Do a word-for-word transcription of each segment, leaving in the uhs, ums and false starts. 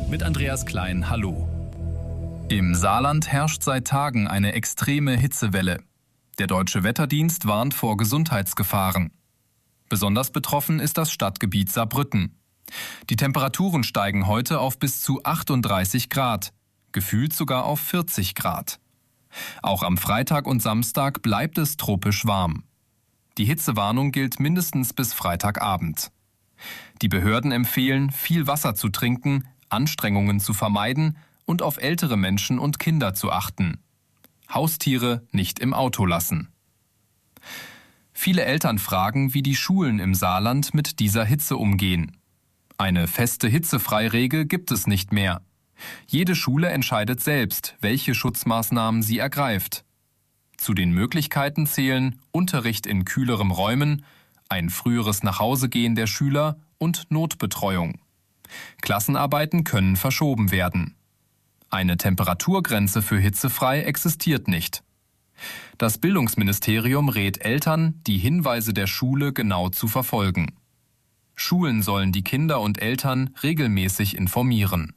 Mit Andreas Klein, hallo. Im Saarland herrscht seit Tagen eine extreme Hitzewelle. Der Deutsche Wetterdienst warnt vor Gesundheitsgefahren. Besonders betroffen ist das Stadtgebiet Saarbrücken. Die Temperaturen steigen heute auf bis zu achtunddreißig Grad, gefühlt sogar auf vierzig Grad. Auch am Freitag und Samstag bleibt es tropisch warm. Die Hitzewarnung gilt mindestens bis Freitagabend. Die Behörden empfehlen, viel Wasser zu trinken, Anstrengungen zu vermeiden und auf ältere Menschen und Kinder zu achten. Haustiere nicht im Auto lassen. Viele Eltern fragen, wie die Schulen im Saarland mit dieser Hitze umgehen. Eine feste Hitzefreiregel gibt es nicht mehr. Jede Schule entscheidet selbst, welche Schutzmaßnahmen sie ergreift. Zu den Möglichkeiten zählen Unterricht in kühlerem Räumen, ein früheres Nachhausegehen der Schüler und Notbetreuung. Klassenarbeiten können verschoben werden. Eine Temperaturgrenze für hitzefrei existiert nicht. Das Bildungsministerium rät Eltern, die Hinweise der Schule genau zu verfolgen. Schulen sollen die Kinder und Eltern regelmäßig informieren.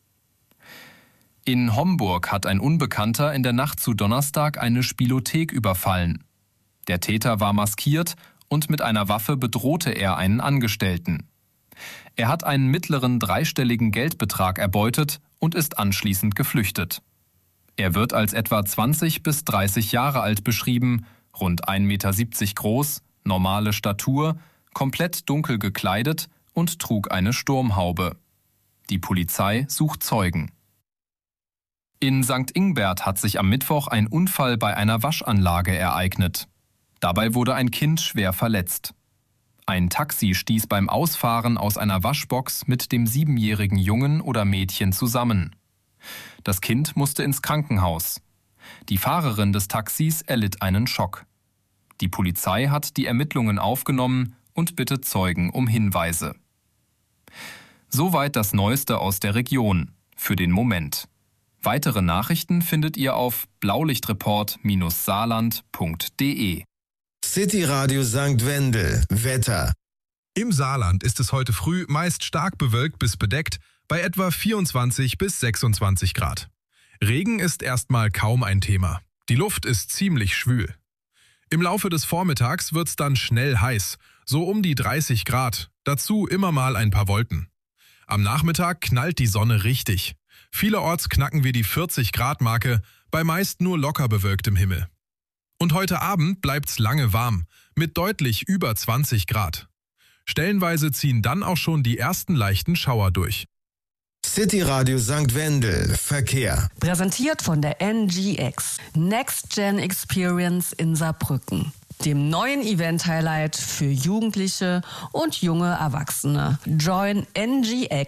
In Homburg hat ein Unbekannter in der Nacht zu Donnerstag eine Spielothek überfallen. Der Täter war maskiert und mit einer Waffe bedrohte er einen Angestellten. Er hat einen mittleren dreistelligen Geldbetrag erbeutet und ist anschließend geflüchtet. Er wird als etwa zwanzig bis dreißig Jahre alt beschrieben, rund ein Meter siebzig groß, normale Statur, komplett dunkel gekleidet und trug eine Sturmhaube. Die Polizei sucht Zeugen. In Sankt Ingbert hat sich am Mittwoch ein Unfall bei einer Waschanlage ereignet. Dabei wurde ein Kind schwer verletzt. Ein Taxi stieß beim Ausfahren aus einer Waschbox mit dem siebenjährigen Jungen oder Mädchen zusammen. Das Kind musste ins Krankenhaus. Die Fahrerin des Taxis erlitt einen Schock. Die Polizei hat die Ermittlungen aufgenommen und bittet Zeugen um Hinweise. Soweit das Neueste aus der Region, für den Moment. Weitere Nachrichten findet ihr auf blaulichtreport Bindestrich saarland Punkt de. City Radio Sankt Wendel. Wetter. Im Saarland ist es heute früh meist stark bewölkt bis bedeckt, bei etwa vierundzwanzig bis sechsundzwanzig Grad. Regen ist erstmal kaum ein Thema. Die Luft ist ziemlich schwül. Im Laufe des Vormittags wird's dann schnell heiß, so um die dreißig Grad, dazu immer mal ein paar Wolken. Am Nachmittag knallt die Sonne richtig. Vielerorts knacken wir die vierzig Grad Marke, bei meist nur locker bewölktem Himmel. Und heute Abend bleibt's lange warm, mit deutlich über zwanzig Grad. Stellenweise ziehen dann auch schon die ersten leichten Schauer durch. City Radio Sankt Wendel. Verkehr. Präsentiert von der N G X. Next Gen Experience in Saarbrücken. Dem neuen Event-Highlight für Jugendliche und junge Erwachsene. Join N G X